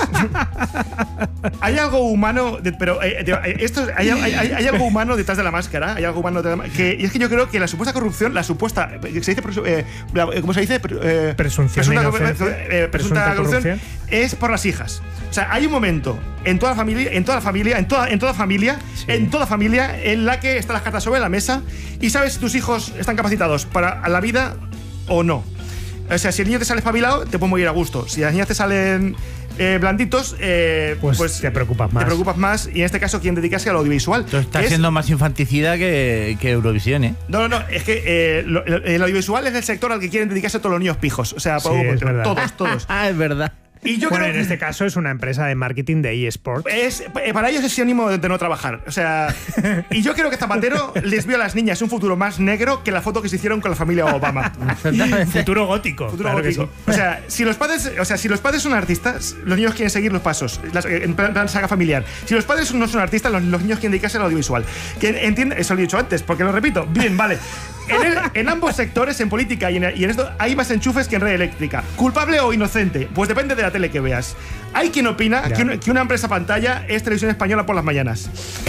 Hay algo humano, de- pero eh, de- eh, esto, hay, hay- hay- hay algo humano detrás de la máscara. Hay algo humano detrás de la ma- que, y es que yo creo que la supuesta corrupción, la supuesta, eh, se dice, presu- eh, la- eh, ¿cómo se dice? Pre- eh, Presunción de presunta, inocencia. eh, presunta Presunta corrupción, corrupción. es por las hijas. O sea, hay un momento en toda la familia, en toda la familia, en toda, en toda familia, en toda familia, en la que están las cartas sobre la mesa y sabes si tus hijos están capacitados para la vida o no. O sea, si el niño te sale espabilado, te puede morir a gusto. Si las niñas te salen eh, blanditos, eh, Pues pues, te preocupas más. Te preocupas más y en este caso quien dedicarse al audiovisual. Está Es- siendo más infanticida que, que Eurovisión, ¿eh? No, no, no, es que eh, lo- lo- el audiovisual es el sector al que quieren dedicarse todos los niños pijos. O sea, Sí, por- es verdad. todos, todos. Ah, es verdad. Y yo bueno, creo en este caso es una empresa de marketing de eSports. Es, eh, para ellos es sinónimo de, de no trabajar. O sea, y yo creo que Zapatero les vio a las niñas un futuro más negro que la foto que se hicieron con la familia Obama. Futuro gótico. Futuro claro que gótico. sí. O sea, si los padres, o sea, si los padres son artistas, los niños quieren seguir los pasos, las- en plan, plan saga familiar. Si los padres no son artistas, los, los niños quieren dedicarse al audiovisual. Que entiende, eso lo he dicho antes, porque lo repito. Bien, vale. En, el- en ambos sectores, en política y en, y en esto, hay más enchufes que en red eléctrica. ¿Culpable o inocente? Pues depende de la tele que veas. Hay quien opina Ya. que, un- que una empresa pantalla es televisión española por las mañanas.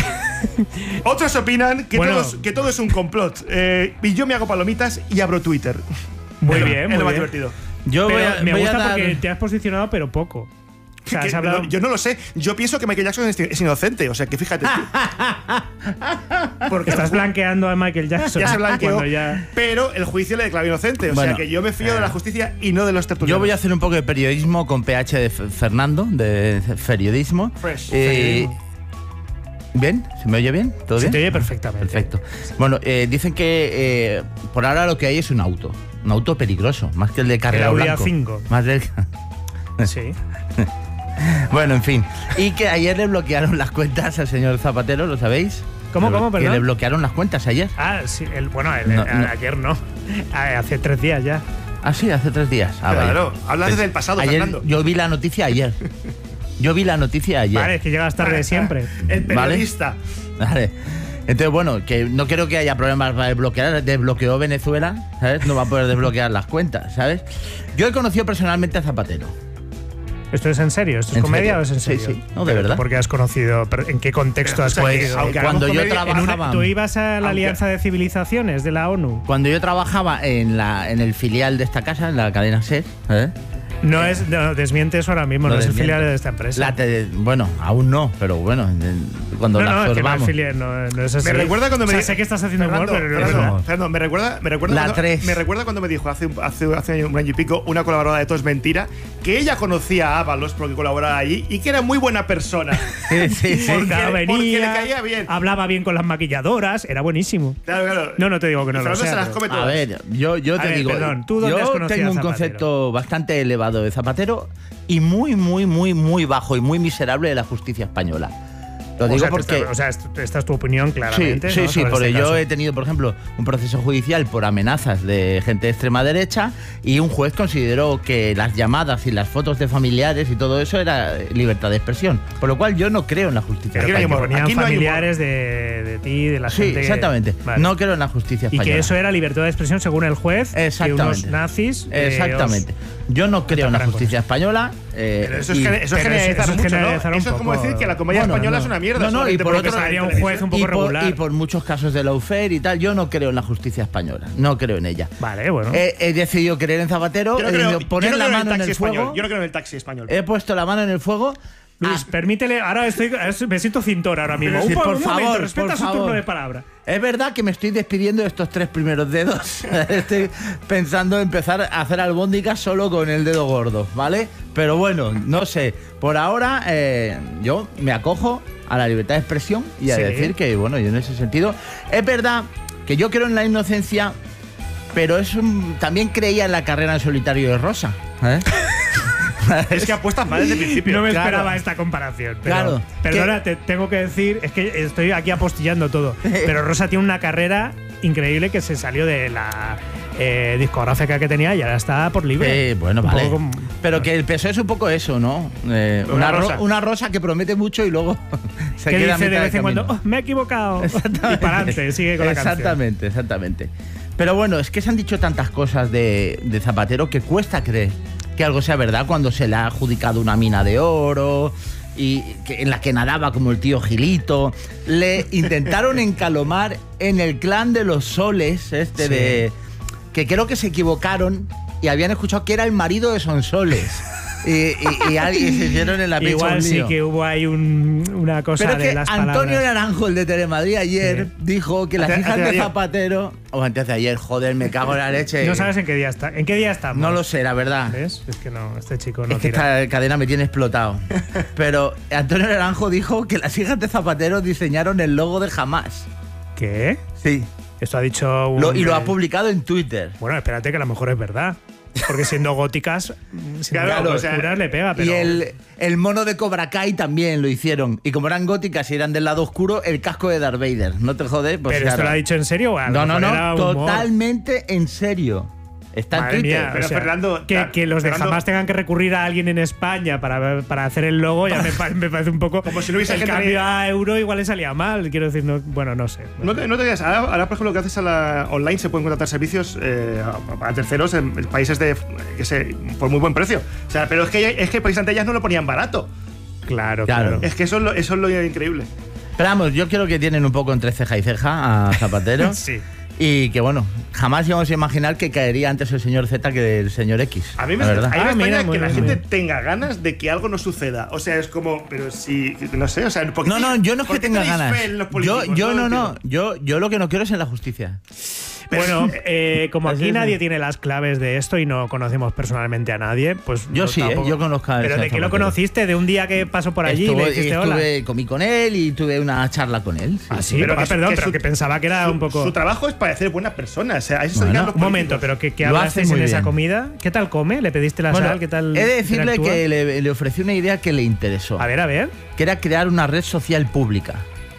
Otros opinan que, Bueno. todo, es, que todo es un complot. Eh, y yo me hago palomitas y abro Twitter. Muy Es lo- bien, es muy lo más bien. divertido. Yo Pero voy a, me voy a gusta dar- porque te has posicionado, pero poco. O sea, Que- has hablado- no, yo no lo sé. Yo pienso que Michael Jackson es, es inocente. O sea, que fíjate tú. Porque Estás blanqueando a Michael Jackson. ya se blanqueó. Cuando ya- Pero el juicio le declaró inocente. O Bueno, sea, que yo me fío de la justicia y no de los tertulianos. Yo voy a hacer un poco de periodismo con P H de F- Fernando, de periodismo. Fresh. Eh, ¿Bien? ¿Se me oye bien? ¿Todo Se bien? te oye perfectamente. Perfecto. Bueno, eh, dicen que eh, por ahora lo que hay es un auto. Un auto peligroso, más que el de Carrera Audi Blanco. A cinco. Más del... Sí. Bueno, en fin. Y que ayer le bloquearon las cuentas al señor Zapatero, ¿lo sabéis? ¿Cómo, Que- cómo, perdón? Que le bloquearon las cuentas ayer. Ah, sí. El, bueno, el- No, a- no. ayer no. A- Hace tres días ya. Ah, sí, hace tres días. Ah, Claro, vaya. hablas desde el pasado, ayer, Fernando. Yo vi la noticia ayer. Yo vi la noticia ayer. Vale, es que llegas tarde siempre. El ¿Vale? periodista. Vale. Entonces, bueno, que no creo que haya problemas para desbloquear. Desbloqueó Venezuela, ¿sabes? No va a poder desbloquear las cuentas, ¿sabes? Yo he conocido personalmente a Zapatero. ¿Esto es en serio? ¿Esto es ¿En comedia serio? o es en Sí, serio? sí. No, de verdad. ¿Por qué has conocido? ¿Pero ¿En qué contexto has Pero, o sea, conocido? que aunque Cuando hagamos yo comedia, En una- trabajaba... ¿Tú ibas a la Aunque- Alianza de Civilizaciones de la ONU? Cuando yo trabajaba en, la, en el filial de esta casa, en la cadena SER, ¿eh? No es, no, desmiente eso ahora mismo, no, Lo es el desmiento. filial de esta empresa. La te- bueno, aún no, pero bueno, cuando no, la no, es que no es absorbamos. filial, no, no es así. Me recuerda cuando me O sea, di- sé que estás haciendo humor, Fernando, pero no es Fernando, verdad. Fernando, me recuerda, me recuerda La cuando, tres. me recuerda cuando me dijo hace, un- hace, hace un año y pico una colaboradora de Todo es Mentira que ella conocía a Ábalos porque colaboraba allí y que era muy buena persona. Sí, sí, sí. Porque- Claro, porque venía, le caía bien. hablaba bien con las maquilladoras, era buenísimo. Claro, claro. No, no te digo que no Y lo Fernando sea. se las pero- come A todas. ver, yo, yo A te ver, digo, perdón, ¿tú dónde has yo conocido tengo a un Zapatero? concepto bastante elevado de Zapatero y muy, muy, muy, muy bajo y muy miserable de la justicia española. Lo digo o sea, porque... Esta, o sea, esta es tu opinión claramente. Sí, ¿no? sí, sí, Sobre porque este yo caso. he tenido, por ejemplo, un proceso judicial por amenazas de gente de extrema derecha y un juez consideró que las llamadas y las fotos de familiares y todo eso era libertad de expresión. Por lo cual yo no creo en la justicia Pero que española. ponían Aquí no hay familiares de, de ti, de la Sí, gente. exactamente. Vale. No creo en la justicia Y española. que eso era libertad de expresión según el juez. Exactamente. Que unos nazis. eh, Exactamente. os- Yo no creo en la atacaran con justicia española. eh, Pero eso es, y- gene- eso es pero generalizar eso es mucho, generalizar ¿no? un Eso es como poco. decir que la comedia Bueno, española no. es una mierda. No, no, solamente y por porque otro- sale en sería un televisión. juez un poco y, por, regular. y por muchos casos de lawfare y tal, yo no creo en la justicia española. No creo en ella. Vale, bueno. He, he decidido creer en Zapatero, Yo no he creo, decidido yo poner no la creo en el mano en taxi el español. fuego. Yo no creo en el taxi español. He puesto la mano en el fuego. Luis, Ah, permítele. Ahora estoy, me siento cintor ahora mismo. Sí, un, po- por un momento, favor, respeta por su favor. turno de palabra. Es verdad que me estoy despidiendo de estos tres primeros dedos. Estoy pensando en empezar a hacer albóndigas solo con el dedo gordo, ¿vale? Pero bueno, no sé. Por ahora eh, yo me acojo a la libertad de expresión y a Sí. decir que, bueno, yo en ese sentido... Es verdad que yo creo en la inocencia, pero es un- también creía en la carrera en solitario de Rosa. ¿eh? Es que apuestas mal desde el principio. No me Claro. esperaba esta comparación. Pero, Claro. Perdona, te tengo que decir, es que estoy aquí apostillando todo. Pero Rosa tiene una carrera increíble que se salió de la eh, discográfica que tenía y ahora está por libre. Sí, bueno, Un vale. poco como- Pero que el P S O E es un poco eso, ¿no? Eh, Una una, ro- rosa. una rosa que promete mucho y luego se que queda a dice de mitad vez en camino. cuando, "Oh, me he equivocado". Y para adelante, sigue con la canción. Exactamente, exactamente. Pero bueno, es que se han dicho tantas cosas de, de Zapatero que cuesta creer que algo sea verdad cuando se le ha adjudicado una mina de oro y que, en la que nadaba como el tío Gilito. Le intentaron encalomar en el clan de los soles, este Sí. de... que creo que se equivocaron y habían escuchado que era el marido de Sonsoles. Y, y, y alguien se hicieron en la pecha Igual un sí lío. que hubo ahí un- una cosa Pero es de que las Antonio palabras. Naranjo, el de Telemadrid, ayer Sí. dijo que las Antes- hijas antes de de ayer. Zapatero... O antes de ayer, joder, me cago en la leche. No sabes en qué día está. ¿En qué día estamos? No lo sé, la verdad. ¿Ves? Es que no, este chico no Es que tira. esta cadena me tiene explotado. Pero Antonio Naranjo dijo que las hijas de Zapatero diseñaron el logo de Jamás. ¿Qué? Sí. Esto ha dicho un... Lo- y lo ha publicado en Twitter. Bueno, espérate que a lo mejor es verdad. Porque siendo góticas, mm, sin Claro, claro, o sea, oscuras le pega, pero... Y el, el mono de Cobra Kai también lo hicieron. Y como eran góticas y eran del lado oscuro, el casco de Darth Vader. No te jodes. Pues ¿Pero esto claro. lo ha dicho en serio o a lo No, no, mejor era no. humor? Totalmente en serio. Está Madre en Twitter. mía, Pero o sea, Fernando, que, claro, que los de Fernando- Jamás tengan que recurrir a alguien en España para, para hacer el logo ya me, pa- me parece un poco... Como si no hubiese el gente cambio que- a euro igual le salía mal, quiero decir, no, bueno, no sé. No te, no te digas, ahora, ahora, por ejemplo, lo que haces a la online se pueden contratar servicios eh, a, a terceros en países de, que sé, por muy buen precio. O sea, pero es que, es que precisamente ellas no lo ponían barato. Claro, Claro. claro. Es que eso es lo, eso es lo increíble. Pero vamos, yo creo que tienen un poco entre ceja y ceja a Zapatero. Sí. Y que bueno, jamás íbamos a imaginar que caería antes el señor Z que el señor X. A mí me la verdad. a mí me Ah, extraña mira, muy que la bien, gente muy bien. tenga ganas de que algo no suceda. O sea, es como, pero si, no sé, o sea, ¿por qué- No, no, yo no es por que qué tenga tenéis ganas. fe en los Yo, políticos? yo lo no, no. entiendo. Yo, yo lo que no quiero es en la justicia. Bueno, eh, como Es aquí eso. nadie tiene las claves de esto y no conocemos personalmente a nadie, pues Yo no, sí, ¿eh? tampoco- Yo conozco a ¿Pero ese de qué lo Zapatero. conociste? ¿De un día que pasó por allí y Estuve- le dijiste hola? estuve, comí con él y tuve una charla con él. Ah, sí, Pero pero, que- perdón, que pero su- que pensaba que era Su- un poco... Su trabajo es parecer buena persona. O sea, a eso se Bueno, dedican los Un momento, políticos. pero ¿qué, qué Lo hablasteis hace en muy esa bien. comida? ¿Qué tal come? ¿Le pediste la Bueno, sal? ¿Qué tal he de decirle interactúa? que le, le ofrecí una idea que le interesó. A ver, a ver. Que era crear una red social pública.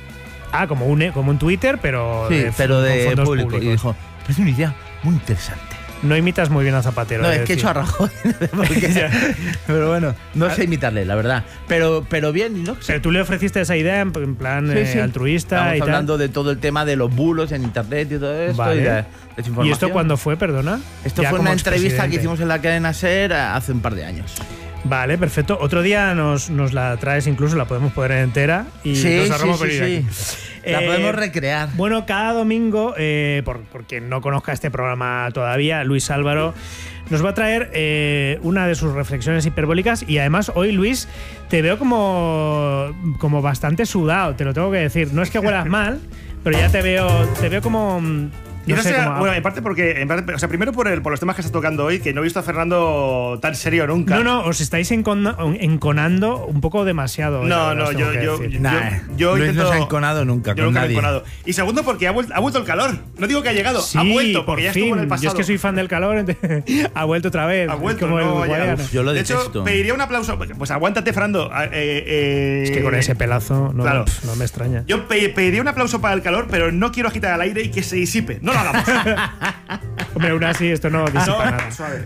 Ah, como un, como un Twitter, pero Sí, de, pero con de fondos público. públicos. Y dijo, es una idea muy interesante. No imitas muy bien a Zapatero. No, he de es que he decir. hecho a Rajoy. porque- Ya. pero bueno, no sé imitarle, la verdad. Pero, pero bien, ¿no? Pero tú le ofreciste esa idea en, en plan Sí, eh, sí. altruista Estamos y tal. hablando de todo el tema de los bulos en internet y todo esto. Vale. Y de ¿Y desinformación. esto cuándo fue, perdona? Esto Ya fue como una entrevista que expresidente. hicimos en la cadena SER hace un par de años. Vale, perfecto. Otro día nos, nos la traes, incluso la podemos poner entera y Sí, nos sí, ahorramos sí, venir sí. aquí. La Eh, podemos recrear. Bueno, cada domingo, eh, por, por quien no conozca este programa todavía, Luis Álvaro nos va a traer eh, una de sus reflexiones hiperbólicas y además hoy, Luis, te veo como, como bastante sudado, te lo tengo que decir. No es que huelas mal, pero ya te veo, te veo como... Yo No no sé sé, cómo- bueno, en parte porque, en parte, o sea, primero por, el, por los temas que está tocando hoy, que no he visto a Fernando tan serio nunca. No, no, os estáis encona- enconando un poco demasiado. hoy, la No, verdad, no, os tengo yo, que yo, decir. yo, Nah, yo Luis intento. no se ha enconado nunca Yo con nunca me he nadie. enconado. Y segundo, porque ha vuelto, ha vuelto el calor. No digo que ha llegado, Sí, ha vuelto, por porque ya fin. estuvo en el pasado. Yo es que soy fan del calor, entonces ha vuelto otra vez. Ha vuelto, como no, el ya. Guadiana. Uf, Yo lo de detesto. hecho, pediría un aplauso. Pues aguántate, Fernando. Eh, eh, Es que con ese pelazo no, Claro. pf, no me extraña. Yo pe- pediría un aplauso para el calor, pero no quiero agitar al aire y que se disipe. No lo hagamos. Hombre, aún así esto no disipa No, nada. suave.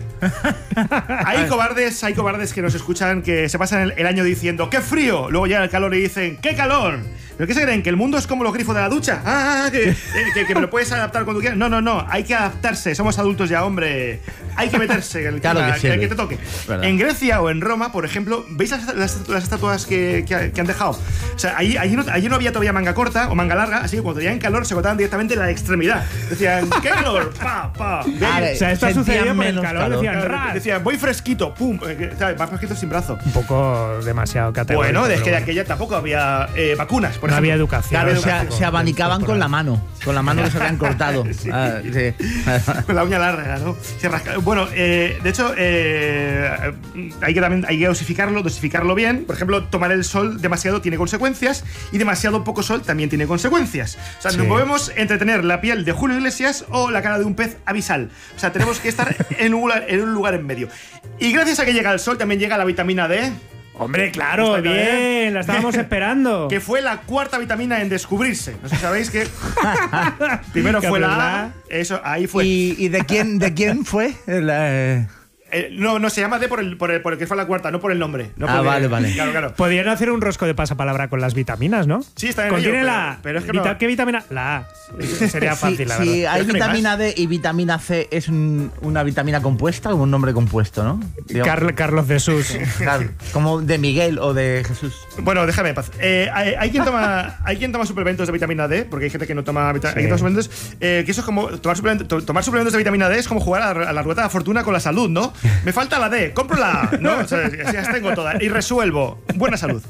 Hay cobardes, hay cobardes que nos escuchan que se pasan el, el año diciendo ¡qué frío! Luego llega el calor y dicen ¡qué calor! ¿Pero qué se creen? ¿Que el mundo es como los grifos de la ducha? ¡Ah! Que, eh, que, que me lo puedes adaptar cuando quieras. No, no, no. Hay que adaptarse. Somos adultos ya, hombre. Hay que meterse en el Claro clima, que sí, que, que Luis. te toque. Verdad. En Grecia o en Roma, por ejemplo, ¿veis las, las- las estatuas que, que- que han dejado? O sea, allí, allí, no, allí no había todavía manga corta o manga larga, así que cuando tenían calor se cortaban directamente la extremidad. Decían, ¡qué calor! ¡Pa, pa! Vale, O sea, esto ha sentían sucedido por el menos calor, calor. decían, Claro, ras. decían, voy fresquito, pum, eh, ¿sabes? Más fresquito sin brazo. Un poco demasiado categórico. Bueno, es pero que de bueno. aquella tampoco había eh, vacunas, por No ejemplo. había educación. Claro, Claro, se, educación. se abanicaban con corporal. la mano. Con la mano que se habían cortado. Sí. Ah, sí. Con la uña larga, ¿no? Se rasca- Bueno, eh, de hecho, eh, hay que también hay que dosificarlo, dosificarlo bien. Por ejemplo, tomar el sol demasiado tiene consecuencias y demasiado poco sol también tiene consecuencias. O sea, Sí. nos movemos entre tener la piel de Julio Iglesias o la cara de un pez abisal. O sea, tenemos que estar en un, lugar- en un lugar en medio. Y gracias a que llega el sol también llega la vitamina D. Hombre, claro, Está bien. bien, la estábamos esperando. Que fue la cuarta vitamina en descubrirse. No sé si sabéis que primero Que fue la verdad. A, eso, ahí fue. ¿Y, y de quién de quién fue? La, eh, Eh, no, no, se llama D por el, por, el, por el que fue la cuarta, no por el nombre. No Ah, por- vale, vale. Claro, claro. Podrían hacer un rosco de pasapalabra con las vitaminas, ¿no? Sí, está en Contiene ello, la pero- A. pero es que Vita- no. ¿Qué vitamina? La A. Sería si fácil, la si verdad. hay Pero es que no hay vitamina D y vitamina C, es un- una vitamina compuesta o un nombre compuesto, ¿no? Digamos- Carl- Carlos de Sus. Claro, como de Miguel o de Jesús. Bueno, déjame en paz. Eh, hay, hay quien toma, hay quien toma suplementos de vitamina D, porque hay gente que no toma, vita- Sí. hay que tomar suplementos. eh, que eso es como. Tomar, suplemento- to- tomar suplementos de vitamina D es como jugar a, la- a la rueda de la fortuna con la salud, ¿no? Me falta la D, compro la A, ¿no? O sea, ya las tengo todas. Y resuelvo. Buena salud.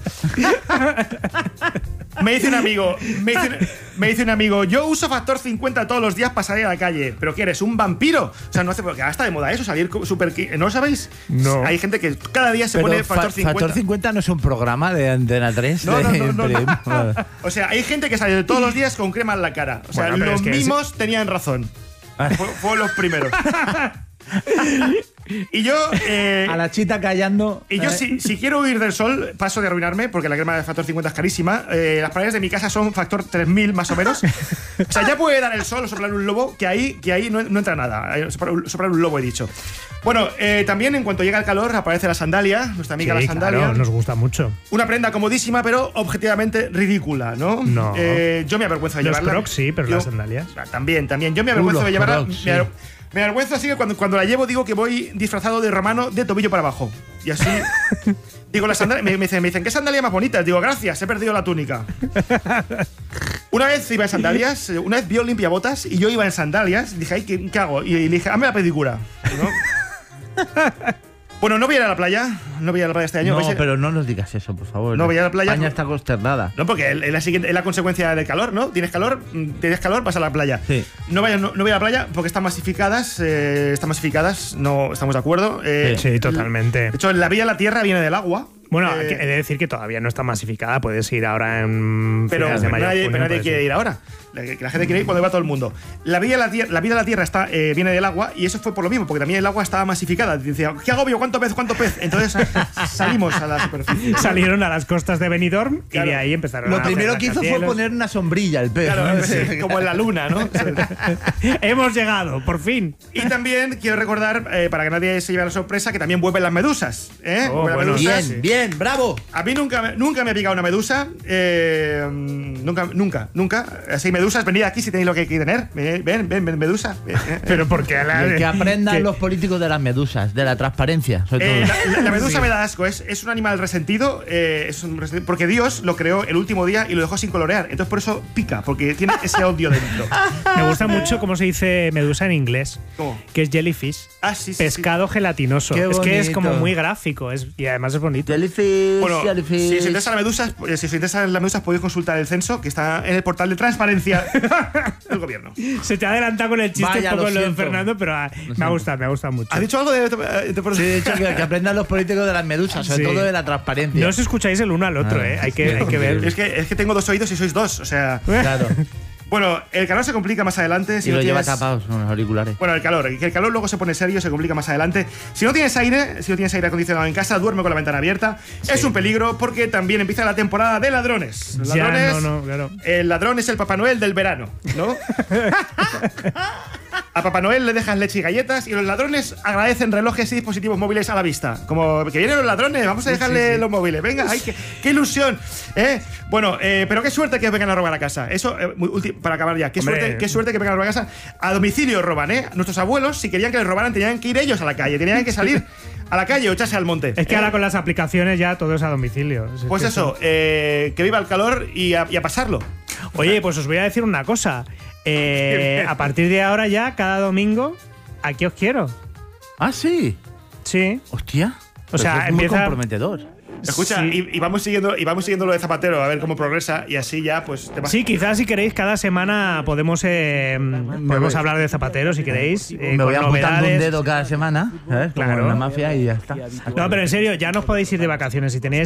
Me dice un amigo, me dice, un- me dice un amigo, yo uso factor cincuenta todos los días para salir a la calle. ¿Pero qué eres? ¿Un vampiro? O sea, no hace. Porque ahora está de moda eso, salir co- super. ¿No lo sabéis? No. Hay gente que cada día se Pero pone fa- factor cincuenta. Factor cincuenta no es un programa de Antena tres. No, no, de no, no, no. periodismo. O sea, hay gente que sale todos los días con crema en la cara. O sea, Bueno, pero los es que es- mimos tenían razón. Fue- Fueron los primeros. Y yo. eh, A la chita callando. y yo, ¿eh? si, si quiero huir del sol, paso de arruinarme, porque la crema de factor cincuenta es carísima. Eh, las paredes de mi casa son factor tres mil más o menos. O sea, ya puede dar el sol o soplar un lobo, que ahí, que ahí no, no entra nada. Eh, Soplar, un- soplar un lobo, he dicho. Bueno, eh, también en cuanto llega el calor, aparece la sandalia, nuestra amiga Sí, la sandalia. claro, nos gusta mucho. Una prenda comodísima, pero objetivamente ridícula, ¿no? No. Eh, yo me avergüenzo de Los llevarla. Crocs sí, pero Yo- las sandalias. Ah, También, también. Yo me avergüenzo Uh, de los llevarla. Crocs, me, sí. aver- me avergüenzo así que cuando, cuando la llevo digo que voy disfrazado de romano de tobillo para abajo. Y así. Digo, las sandalias. Me, me dicen, me dicen, ¿qué sandalia más bonita? Digo, gracias, he perdido la túnica. Una vez iba en sandalias, eh, una vez vio limpiabotas y yo iba en sandalias. Dije, ay, ¿qué, qué hago? Y le dije, hazme la pedicura. ¿No? Bueno, no voy a ir a la playa. No voy a ir a la playa este año. No, Vais a- pero no nos digas eso, por favor. No, voy a la playa- España está consternada. No, porque es la, siguiente, es la consecuencia del calor, ¿no? Tienes calor, mm, tienes calor, vas a la playa. Sí. No, vayas, no, no voy a la playa porque están masificadas. eh, están masificadas, no estamos de acuerdo. Eh, Sí, totalmente. De hecho, la vía a la tierra viene del agua. Bueno, eh, que- he de decir que todavía no está masificada. Puedes ir ahora en pero finales de mayo, nadie, junio, pero nadie puedes quiere ir. ir ahora. La, que la gente quiere ir cuando va todo el mundo. La vida de la tierra, la vida de la tierra está, eh, viene del agua y eso fue por lo mismo, porque también el agua estaba masificada. Decía, ¿qué agobio? ¿Cuánto pez? ¿Cuánto pez? Entonces salimos a la superficie. Salieron a las costas de Benidorm Claro. y de ahí empezaron Lo a hacer primero que hizo fue rascacielos. poner una sombrilla el pez. Claro, ¿no? sí, como en la luna, ¿no? Hemos llegado, por fin. Y también quiero recordar, eh, para que nadie se lleve la sorpresa, que también vuelven las medusas. ¿eh? Oh, Vuelven las bueno, medusas. Bien, bien, bravo. A mí nunca, me- nunca me ha picado una medusa. eh, nunca, nunca, nunca. Así, medusas, venid aquí si tenéis lo que hay que tener. Ven, ven, ven, ven, medusa. Ven, eh, eh. Pero porque a la- Y que aprendan que- los políticos de las medusas, de la transparencia, sobre Eh, todo. la, la- la medusa Sí. me da asco, es, es un animal resentido, eh, es un resentido, porque Dios lo creó el último día y lo dejó sin colorear. Entonces por eso pica, porque tiene ese odio dentro. Me gusta mucho cómo se dice medusa en inglés. ¿Cómo? Que es jellyfish. Ah, sí, sí, Pescado gelatinoso. Qué es que es bonito. como muy gráfico es, y además es bonito. Jellyfish, Bueno, jellyfish. si os interesan las medusas, pues, si os interesan las medusas podéis consultar el censo que está en el portal de transparencia financia el gobierno. Se te ha adelantado con el chiste Vaya, un poco lo lo de siento. Fernando, pero ah, me ha gustado, me ha gustado mucho. ¿Has dicho algo de, de, de- Sí, he dicho que, que aprendan los políticos de las medusas, sobre Sí. todo de la transparencia. No os escucháis el uno al otro, Ah, ¿eh? Hay que, hay que ver. Es que, es que tengo dos oídos y sois dos, o sea. Claro. Bueno, el calor se complica más adelante. Si y no lo lleva tienes- tapados con los auriculares. Bueno, el calor, que el calor luego se pone serio, se complica más adelante. Si no tienes aire, si no tienes aire acondicionado en casa, duerme con la ventana abierta. Es un peligro porque también empieza la temporada de ladrones. Los Ya, ladrones, no, no, claro. El ladrón es el Papá Noel del verano, ¿no? A Papá Noel le dejas leche y galletas y los ladrones agradecen relojes y dispositivos móviles a la vista. Como que vienen los ladrones, vamos a dejarle Sí, sí. los móviles. Venga, ay, qué, qué ilusión. ¿eh? Bueno, eh, pero qué suerte que vengan a robar a casa. Eso, eh, muy ulti- para acabar ya, qué Hombre. suerte, qué suerte que vengan a robar a casa. A domicilio roban, ¿eh? Nuestros abuelos, si querían que les robaran, tenían que ir ellos a la calle, tenían que salir a la calle o echarse al monte. Es que ¿eh? ahora con las aplicaciones ya todo es a domicilio. Es Pues que eso, eh, que viva el calor y a, y a pasarlo. Oye, pues os voy a decir una cosa. Eh, a partir de ahora ya, cada domingo, aquí os quiero. Ah, sí. Sí. Hostia. O sea, Pues es muy empieza- comprometedor. Escucha, Sí. y, y vamos siguiendo y vamos siguiendo lo de Zapatero a ver cómo progresa y así ya pues te vas. Sí, quizás si queréis cada semana podemos eh, podemos hablar de Zapatero si queréis. eh, Me voy con apuntando un novedades. dedo cada semana, ¿sabes? Como Claro. en la mafia y ya está. No, pero en serio, ya no os podéis ir de vacaciones si tenéis